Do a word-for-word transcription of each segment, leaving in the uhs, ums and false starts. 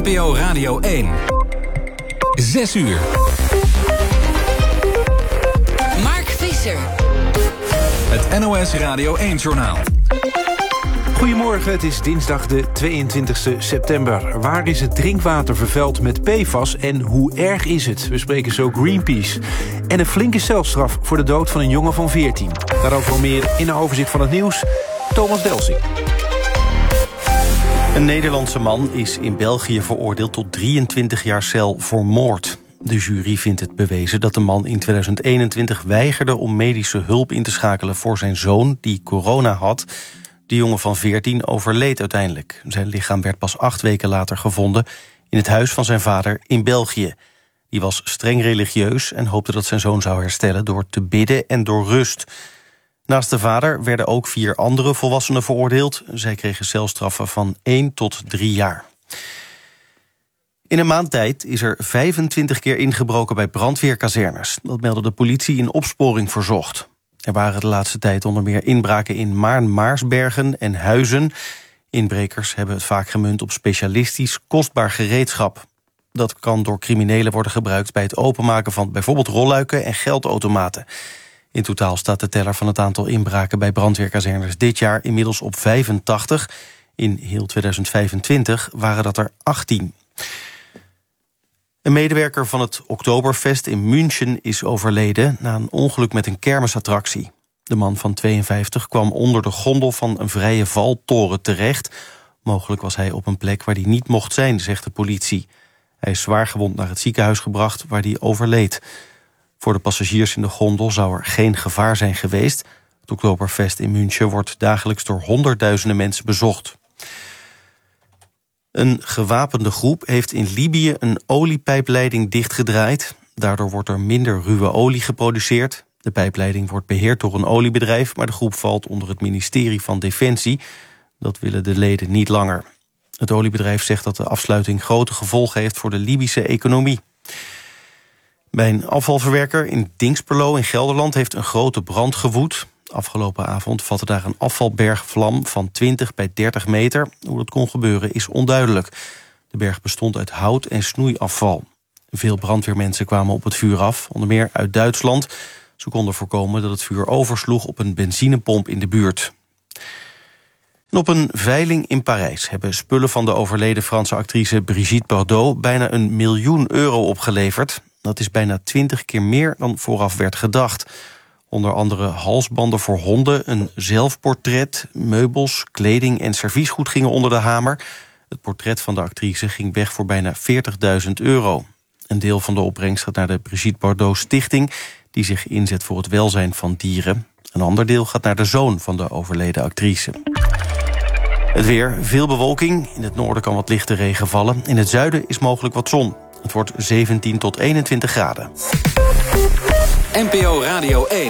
N P O Radio één. Zes uur. Mark Visser. Het N O S Radio één-journaal. Goedemorgen, het is dinsdag de tweeëntwintigste september. Waar is het drinkwater vervuild met P F A S en hoe erg is het? We spreken zo Greenpeace. En een flinke celstraf voor de dood van een jongen van veertien. Daarover al meer in een overzicht van het nieuws. Thomas Delsing. Een Nederlandse man is in België veroordeeld tot drieëntwintig jaar cel voor moord. De jury vindt het bewezen dat de man in tweeduizend eenentwintig weigerde om medische hulp in te schakelen voor zijn zoon die corona had. De jongen van veertien overleed uiteindelijk. Zijn lichaam werd pas acht weken later gevonden in het huis van zijn vader in België. Die was streng religieus en hoopte dat zijn zoon zou herstellen door te bidden en door rust. Naast de vader werden ook vier andere volwassenen veroordeeld. Zij kregen celstraffen van één tot drie jaar. In een maand tijd is er vijfentwintig keer ingebroken bij brandweerkazernes. Dat meldde de politie in opsporing verzocht. Er waren de laatste tijd onder meer inbraken in Maarn-Maarsbergen en Huizen. Inbrekers hebben het vaak gemunt op specialistisch kostbaar gereedschap. Dat kan door criminelen worden gebruikt bij het openmaken van bijvoorbeeld rolluiken en geldautomaten. In totaal staat de teller van het aantal inbraken bij brandweerkazernes dit jaar inmiddels op vijfentachtig. In heel tweeduizend vijfentwintig waren dat er achttien. Een medewerker van het Oktoberfest in München is overleden na een ongeluk met een kermisattractie. De man van tweeënvijftig kwam onder de gondel van een vrije valtoren terecht. Mogelijk was hij op een plek waar hij niet mocht zijn, zegt de politie. Hij is zwaargewond naar het ziekenhuis gebracht waar hij overleed. Voor de passagiers in de gondel zou er geen gevaar zijn geweest. Het Oktoberfest in München wordt dagelijks door honderdduizenden mensen bezocht. Een gewapende groep heeft in Libië een oliepijpleiding dichtgedraaid. Daardoor wordt er minder ruwe olie geproduceerd. De pijpleiding wordt beheerd door een oliebedrijf, maar de groep valt onder het ministerie van Defensie. Dat willen de leden niet langer. Het oliebedrijf zegt dat de afsluiting grote gevolgen heeft voor de Libische economie. Bij een afvalverwerker in Dingsperlo in Gelderland heeft een grote brand gewoed. Afgelopen avond vatte daar een afvalberg vlam van twintig bij dertig meter. Hoe dat kon gebeuren is onduidelijk. De berg bestond uit hout en snoeiafval. Veel brandweermensen kwamen op het vuur af, onder meer uit Duitsland. Ze konden voorkomen dat het vuur oversloeg op een benzinepomp in de buurt. En op een veiling in Parijs hebben spullen van de overleden Franse actrice Brigitte Bardot bijna een miljoen euro opgeleverd. Dat is bijna twintig keer meer dan vooraf werd gedacht. Onder andere halsbanden voor honden, een zelfportret, meubels, kleding en serviesgoed gingen onder de hamer. Het portret van de actrice ging weg voor bijna veertigduizend euro. Een deel van de opbrengst gaat naar de Brigitte Bardot Stichting, die zich inzet voor het welzijn van dieren. Een ander deel gaat naar de zoon van de overleden actrice. Het weer, veel bewolking. In het noorden kan wat lichte regen vallen. In het zuiden is mogelijk wat zon. Het wordt zeventien tot eenentwintig graden. N P O Radio één.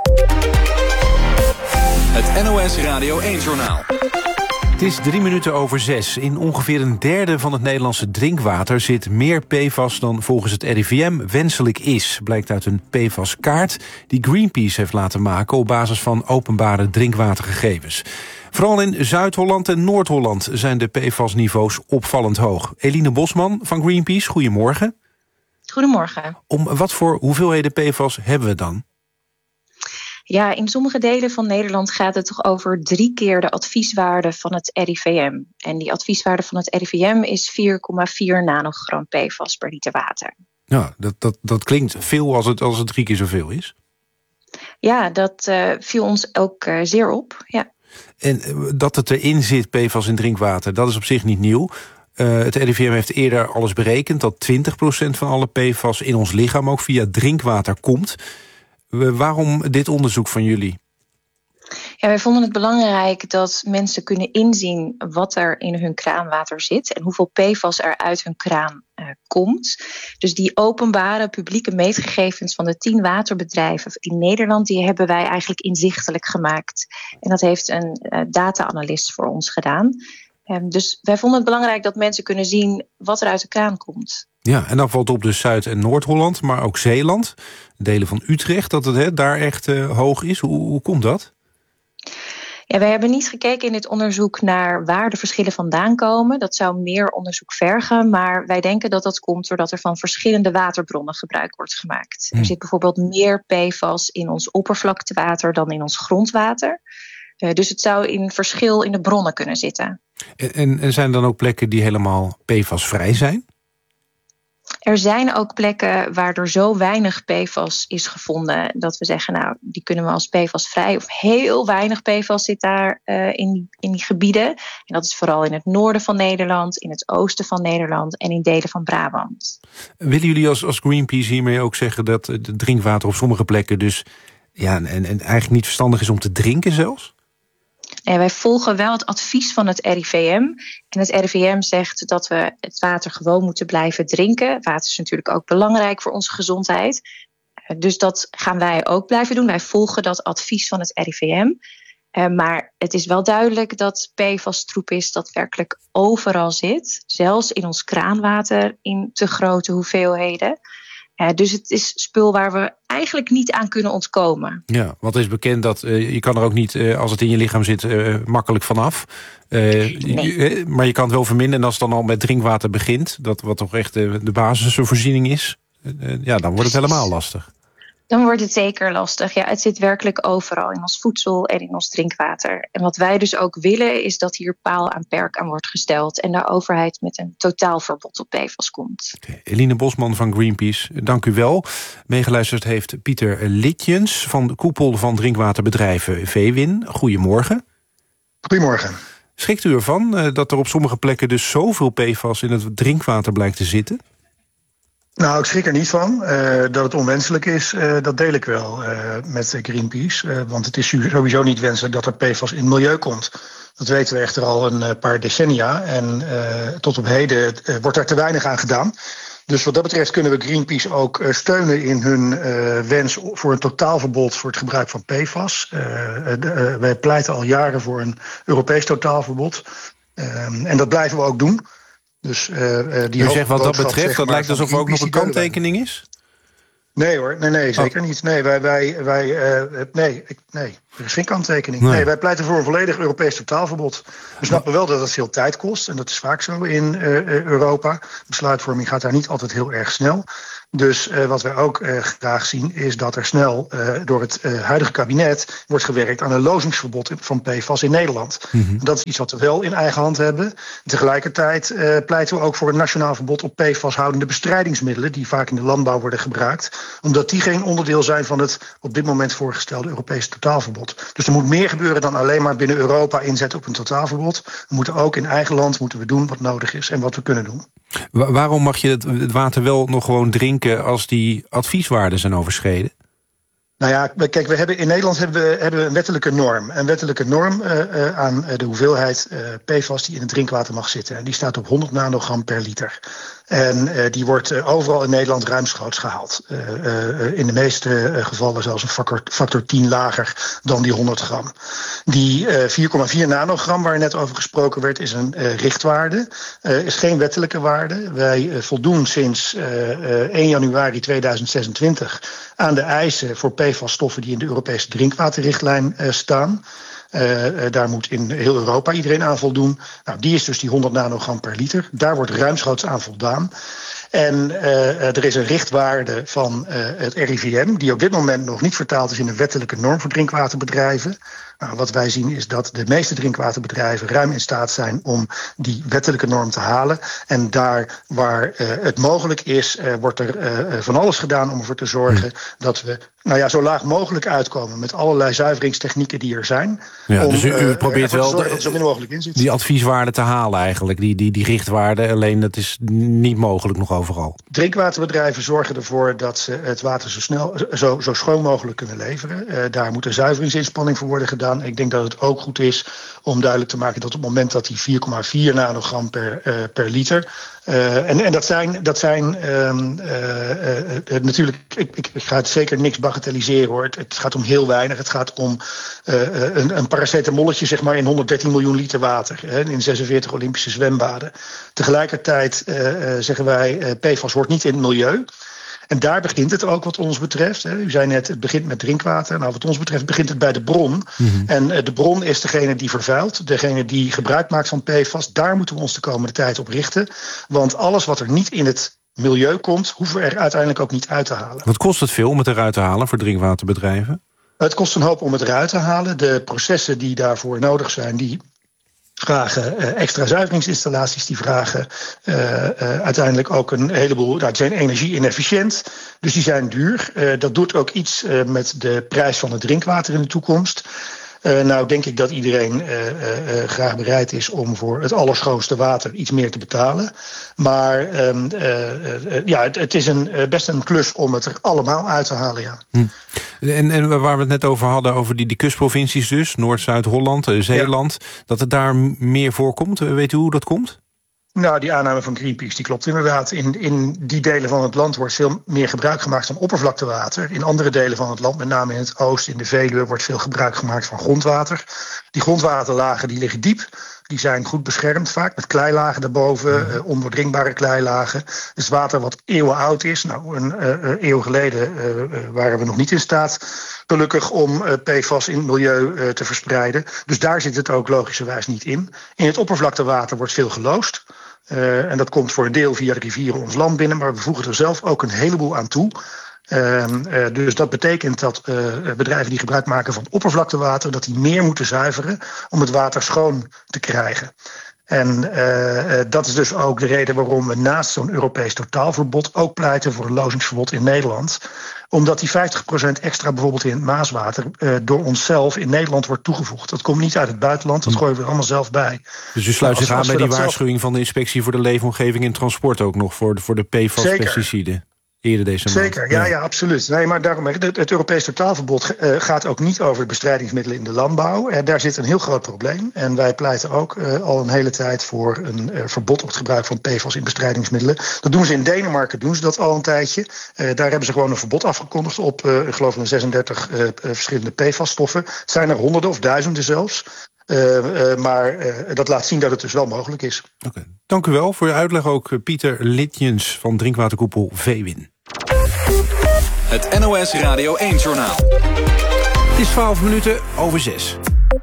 Het N O S Radio één-journaal. Het is drie minuten over zes. In ongeveer een derde van het Nederlandse drinkwater zit meer P F A S dan volgens het R I V M wenselijk is. Blijkt uit een P F A S-kaart die Greenpeace heeft laten maken op basis van openbare drinkwatergegevens. Vooral in Zuid-Holland en Noord-Holland zijn de P F A S-niveaus opvallend hoog. Eline Bosman van Greenpeace, goedemorgen. Goedemorgen. Om wat voor hoeveelheden P F A S hebben we dan? Ja, in sommige delen van Nederland gaat het toch over drie keer de advieswaarde van het R I V M. En die advieswaarde van het R I V M is vier komma vier nanogram P F A S per liter water. Ja, dat, dat, dat klinkt veel als het, als het drie keer zoveel is. Ja, dat uh, viel ons ook uh, zeer op, ja. En uh, dat het erin zit, P F A S in drinkwater, dat is op zich niet nieuw. Uh, het R I V M heeft eerder alles berekend dat twintig procent van alle P F A S in ons lichaam ook via drinkwater komt. Uh, waarom dit onderzoek van jullie? Ja, wij vonden het belangrijk dat mensen kunnen inzien wat er in hun kraanwater zit en hoeveel P F A S er uit hun kraan uh, komt. Dus die openbare publieke meetgegevens van de tien waterbedrijven in Nederland, die hebben wij eigenlijk inzichtelijk gemaakt. En dat heeft een uh, data-analyst voor ons gedaan. Um, dus wij vonden het belangrijk dat mensen kunnen zien wat er uit de kraan komt. Ja, en dan valt op dus Zuid- en Noord-Holland, maar ook Zeeland. Delen van Utrecht, dat het he, daar echt uh, hoog is. Hoe, hoe komt dat? Ja, wij hebben niet gekeken in dit onderzoek naar waar de verschillen vandaan komen. Dat zou meer onderzoek vergen, maar wij denken dat dat komt doordat er van verschillende waterbronnen gebruik wordt gemaakt. Hm. Er zit bijvoorbeeld meer P F A S in ons oppervlaktewater dan in ons grondwater. Uh, dus het zou in verschil in de bronnen kunnen zitten. En, en zijn er dan ook plekken die helemaal P F A S-vrij zijn? Er zijn ook plekken waar er zo weinig P F A S is gevonden dat we zeggen, nou, die kunnen we als P F A S-vrij, of heel weinig P F A S zit daar uh, in, die, in die gebieden. En dat is vooral in het noorden van Nederland, in het oosten van Nederland en in delen van Brabant. Willen jullie als, als Greenpeace hiermee ook zeggen dat het drinkwater op sommige plekken dus ja, en, en eigenlijk niet verstandig is om te drinken zelfs? En wij volgen wel het advies van het R I V M. En het R I V M zegt dat we het water gewoon moeten blijven drinken. Water is natuurlijk ook belangrijk voor onze gezondheid. Dus dat gaan wij ook blijven doen. Wij volgen dat advies van het R I V M. Uh, maar het is wel duidelijk dat P F A S-troep is dat werkelijk overal zit. Zelfs in ons kraanwater in te grote hoeveelheden. Uh, dus het is spul waar we eigenlijk niet aan kunnen ontkomen. Ja, want het is bekend dat uh, je kan er ook niet, uh, als het in je lichaam zit, uh, makkelijk vanaf. Uh, nee. je, maar je kan het wel verminderen. En als het dan al met drinkwater begint, dat wat toch echt uh, de basisvoorziening is, uh, ja, dan wordt het helemaal lastig. Dan wordt het zeker lastig. Ja, het zit werkelijk overal in ons voedsel en in ons drinkwater. En wat wij dus ook willen is dat hier paal aan perk aan wordt gesteld en de overheid met een totaalverbod op P F A S komt. Okay. Eline Bosman van Greenpeace, dank u wel. Meegeluisterd heeft Pieter Litjens van de koepel van drinkwaterbedrijven Veewin. Goedemorgen. Goedemorgen. Schrikt u ervan dat er op sommige plekken dus zoveel P F A S in het drinkwater blijkt te zitten? Nou, ik schrik er niet van. Uh, dat het onwenselijk is, uh, dat deel ik wel uh, met Greenpeace. Uh, want het is sowieso niet wenselijk dat er P F A S in het milieu komt. Dat weten we echter al een uh, paar decennia. En uh, tot op heden uh, wordt daar te weinig aan gedaan. Dus wat dat betreft kunnen we Greenpeace ook uh, steunen in hun uh, wens voor een totaalverbod voor het gebruik van P F A S. Uh, uh, wij pleiten al jaren voor een Europees totaalverbod. Uh, en dat blijven we ook doen. Dus, uh, die U zegt wat dat betreft, zeg maar, dat lijkt alsof er ook nog een kanttekening is? Nee hoor, nee, nee zeker oh. niet. Nee, wij, wij, wij, uh, nee, ik, nee, er is geen kanttekening. Nee. nee, wij pleiten voor een volledig Europees totaalverbod. We snappen wel dat het veel tijd kost. En dat is vaak zo in uh, Europa. Besluitvorming gaat daar niet altijd heel erg snel. Dus uh, wat wij ook uh, graag zien is dat er snel uh, door het uh, huidige kabinet wordt gewerkt aan een lozingsverbod van P F A S in Nederland. Mm-hmm. Dat is iets wat we wel in eigen hand hebben. Tegelijkertijd uh, pleiten we ook voor een nationaal verbod op P F A S-houdende bestrijdingsmiddelen die vaak in de landbouw worden gebruikt, omdat die geen onderdeel zijn van het op dit moment voorgestelde Europese totaalverbod. Dus er moet meer gebeuren dan alleen maar binnen Europa inzetten op een totaalverbod. We moeten ook in eigen land moeten we doen wat nodig is en wat we kunnen doen. Wa- waarom mag je het, het water wel nog gewoon drinken als die advieswaarden zijn overschreden? Nou ja, kijk, we hebben in Nederland hebben we, hebben we een wettelijke norm. Een wettelijke norm uh, uh, aan de hoeveelheid uh, P F A S die in het drinkwater mag zitten. En die staat op honderd nanogram per liter. En uh, die wordt uh, overal in Nederland ruimschoots gehaald. Uh, uh, in de meeste uh, gevallen zelfs een factor, factor tien lager dan die honderd gram. Die uh, vier komma vier nanogram waar net over gesproken werd is een uh, richtwaarde. Uh, is geen wettelijke waarde. Wij uh, voldoen sinds uh, uh, één januari tweeduizend zesentwintig aan de eisen voor P F A S-stoffen die in de Europese drinkwaterrichtlijn uh, staan. Uh, uh, daar moet in heel Europa iedereen aan voldoen. Nou, die is dus die honderd nanogram per liter. Daar wordt ruimschoots aan voldaan. En uh, er is een richtwaarde van uh, het R I V M die op dit moment nog niet vertaald is in een wettelijke norm voor drinkwaterbedrijven. Nou, wat wij zien is dat de meeste drinkwaterbedrijven ruim in staat zijn om die wettelijke norm te halen. En daar waar uh, het mogelijk is, uh, wordt er uh, van alles gedaan om ervoor te zorgen dat we nou ja, zo laag mogelijk uitkomen met allerlei zuiveringstechnieken die er zijn. Ja, om, dus u, u probeert uh, wel zorgen dat er zo min mogelijk in zit. Die advieswaarden te halen eigenlijk, die, die, die richtwaarden. Alleen dat is niet mogelijk nog overal. Drinkwaterbedrijven zorgen ervoor dat ze het water zo snel, zo, zo schoon mogelijk kunnen leveren. Uh, daar moet een zuiveringsinspanning voor worden gedaan. Ik denk dat het ook goed is om duidelijk te maken dat op het moment dat die vier komma vier nanogram per, uh, per liter. Uh, en, en dat zijn, dat zijn um, uh, uh, uh, natuurlijk, ik, ik, ik ga het zeker niks bagatelliseren hoor. Het, het gaat om heel weinig. Het gaat om uh, een, een paracetamolletje zeg maar in honderddertien miljoen liter water. Hè, in zesenveertig Olympische zwembaden. Tegelijkertijd uh, uh, zeggen wij, uh, P F A S hoort niet in het milieu. En daar begint het ook wat ons betreft. Hè. U zei net, het begint met drinkwater. Nou, wat ons betreft begint het bij de bron. Mm-hmm. En uh, de bron is degene die vervuilt, degene die gebruik maakt van P F A S. Daar moeten we ons de komende tijd op richten. Want alles wat er niet in het milieu komt, hoeven we er uiteindelijk ook niet uit te halen. Wat kost het veel om het eruit te halen voor drinkwaterbedrijven? Het kost een hoop om het eruit te halen. De processen die daarvoor nodig zijn, die vragen uh, extra zuiveringsinstallaties, die vragen uh, uh, uiteindelijk ook een heleboel, nou, die zijn energie-inefficiënt, dus die zijn duur. Uh, dat doet ook iets uh, met de prijs van het drinkwater in de toekomst. Uh, nou denk ik dat iedereen uh, uh, uh, graag bereid is om voor het allerschoonste water iets meer te betalen. Maar um, uh, uh, ja, het, het is een, uh, best een klus om het er allemaal uit te halen, ja. Hm. En, en waar we het net over hadden, over die, die kustprovincies dus, Noord, Zuid-Holland, uh, Zeeland, ja. dat het daar meer voorkomt. Weet u hoe dat komt? Nou, die aanname van Greenpeace die klopt inderdaad. In, in die delen van het land wordt veel meer gebruik gemaakt van oppervlaktewater. In andere delen van het land, met name in het oosten, in de Veluwe, wordt veel gebruik gemaakt van grondwater. Die grondwaterlagen die liggen diep. Die zijn goed beschermd vaak, met kleilagen daarboven, uh, ondoordringbare kleilagen. Dus water wat eeuwen oud is. Nou, een uh, eeuw geleden uh, uh, waren we nog niet in staat, gelukkig, om uh, P F A S in het milieu uh, te verspreiden. Dus daar zit het ook logischerwijs niet in. In het oppervlaktewater wordt veel geloosd. Uh, en dat komt voor een deel via de rivieren ons land binnen, maar we voegen er zelf ook een heleboel aan toe. Uh, uh, dus dat betekent dat uh, bedrijven die gebruik maken van oppervlaktewater, dat die meer moeten zuiveren om het water schoon te krijgen. En uh, uh, dat is dus ook de reden waarom we naast zo'n Europees totaalverbod ook pleiten voor een lozingsverbod in Nederland. Omdat die vijftig procent extra bijvoorbeeld in het Maaswater uh, door onszelf in Nederland wordt toegevoegd. Dat komt niet uit het buitenland, dat gooien we er allemaal zelf bij. Dus u sluit zich als, aan bij die waarschuwing zelf... van de Inspectie voor de Leefomgeving en Transport ook nog voor de, voor de P F A S-pesticiden? Eerder deze maand. Zeker, ja, ja, absoluut. Nee, maar daarom, het, het Europees totaalverbod uh, gaat ook niet over bestrijdingsmiddelen in de landbouw. Uh, daar zit een heel groot probleem. En wij pleiten ook uh, al een hele tijd voor een uh, verbod op het gebruik van P F A S in bestrijdingsmiddelen. Dat doen ze in Denemarken, doen ze dat al een tijdje. Uh, daar hebben ze gewoon een verbod afgekondigd op, uh, ik geloof, een zesendertig uh, uh, verschillende P F A S-stoffen. Het zijn er honderden of duizenden zelfs. Uh, uh, maar uh, dat laat zien dat het dus wel mogelijk is. Okay. Dank u wel voor uw uitleg ook, uh, Pieter Litjens van drinkwaterkoepel Veewin. Het N O S Radio één-journaal. Het is twaalf minuten over zes.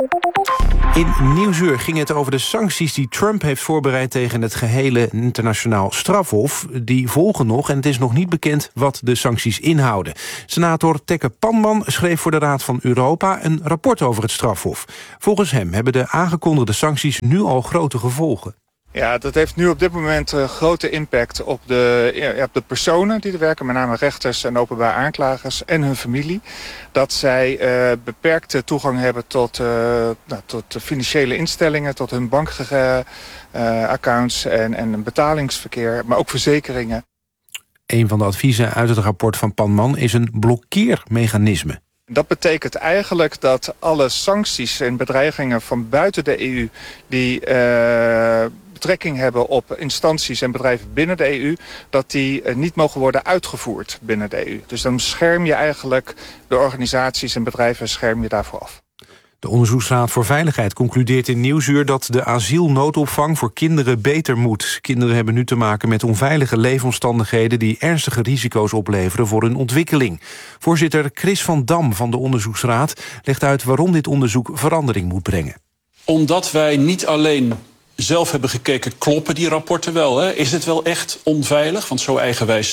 In Nieuwsuur ging het over de sancties die Trump heeft voorbereid tegen het gehele internationaal strafhof. Die volgen nog en het is nog niet bekend wat de sancties inhouden. Senator Tekke Panman schreef voor de Raad van Europa een rapport over het strafhof. Volgens hem hebben de aangekondigde sancties nu al grote gevolgen. Ja, dat heeft nu op dit moment uh, grote impact op de, ja, op de personen die er werken, met name rechters en openbaar aanklagers en hun familie. Dat zij uh, beperkte toegang hebben tot, uh, nou, tot financiële instellingen, tot hun bankaccounts uh, en, en betalingsverkeer, maar ook verzekeringen. Een van de adviezen uit het rapport van Panman is een blokkeermechanisme. Dat betekent eigenlijk dat alle sancties en bedreigingen van buiten de E U die uh, betrekking hebben op instanties en bedrijven binnen de E U, dat die uh, niet mogen worden uitgevoerd binnen de E U. Dus dan scherm je eigenlijk de organisaties en bedrijven scherm je daarvoor af. De Onderzoeksraad voor Veiligheid concludeert in Nieuwsuur dat de asielnoodopvang voor kinderen beter moet. Kinderen hebben nu te maken met onveilige leefomstandigheden die ernstige risico's opleveren voor hun ontwikkeling. Voorzitter Chris van Dam van de Onderzoeksraad legt uit waarom dit onderzoek verandering moet brengen. Omdat wij niet alleen zelf hebben gekeken, kloppen die rapporten wel? Hè? Is het wel echt onveilig? Want zo eigenwijs